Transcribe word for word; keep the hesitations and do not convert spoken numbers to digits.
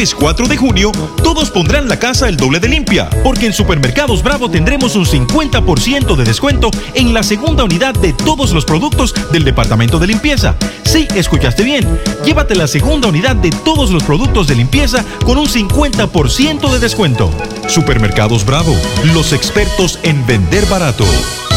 jueves cuatro de junio, todos pondrán la casa el doble de limpia, porque en Supermercados Bravo tendremos un cincuenta por ciento de descuento en la segunda unidad de todos los productos del departamento de limpieza. Sí, escuchaste bien. Llévate la segunda unidad de todos los productos de limpieza con un cincuenta por ciento de descuento. Supermercados Bravo, los expertos en vender barato.